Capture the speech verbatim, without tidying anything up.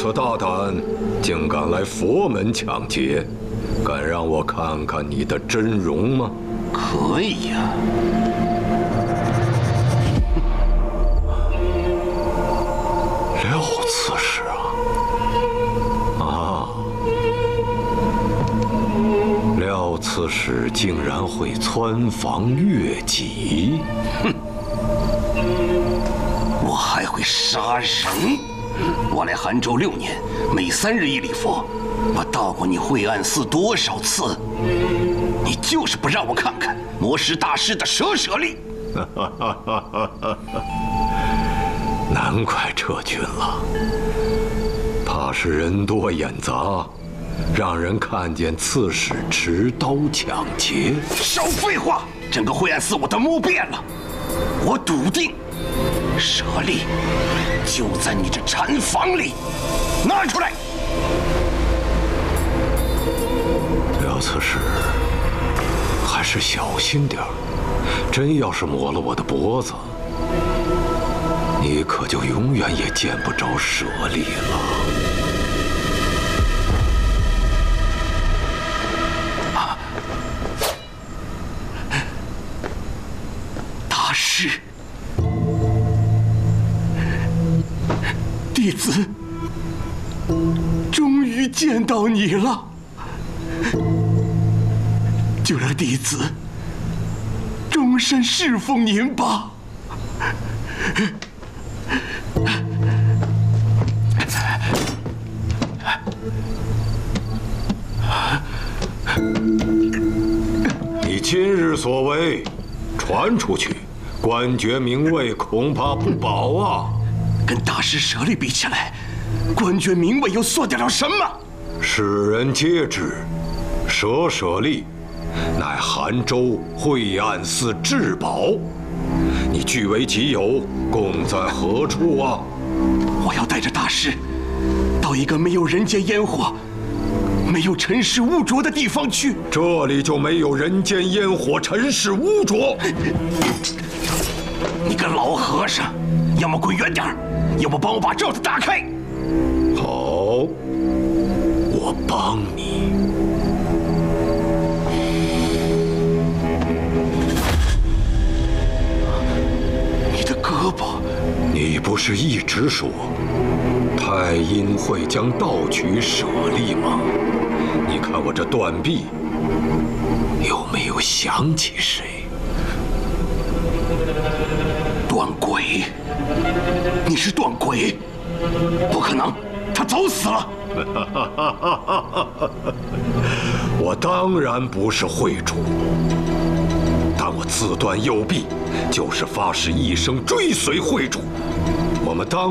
此大胆，竟敢来佛门抢劫，敢让我看看你的真容吗？ 可以呀。 廖刺史啊！啊！廖刺史竟然会穿房越脊！ 哼！我还会杀人！我来杭州六年，每三日一礼佛。我到过你惠安寺多少次？你就是不让我看看魔石大师的舍舍利。 难怪撤军了，怕是人多眼杂，让人看见刺史持刀抢劫。 少废话！整个惠安寺我都摸遍了，我笃定，舍利就在你这禅房里，拿出来！ 廖刺史，还是小心点儿，真要是磨了我的脖子，你可就永远也见不着舍利了。 啊！大师，弟子终于见到你了，就让弟子终身侍奉您吧。 你今日所为，传出去，官爵名位恐怕不保啊！ 跟大师舍利比起来，官爵名位又算得了什么？ 世人皆知，舍舍利乃杭州惠安寺至宝，你据为己有，供在何处啊？ 我要带着大师到一个没有人间烟火、没有尘世污浊的地方去。 这里就没有人间烟火、尘世污浊。 你个老和尚，要么滚远点儿，要么帮我把罩子打开。 好，我帮你。 你的胳膊， 你不是一直说太阴会将盗取舍利吗？你看我这断臂，有没有想起谁？ 断鬼？你是断鬼？不可能，他早死了。 我当然不是会主，但我自断右臂，就是发誓一生追随会主。我们当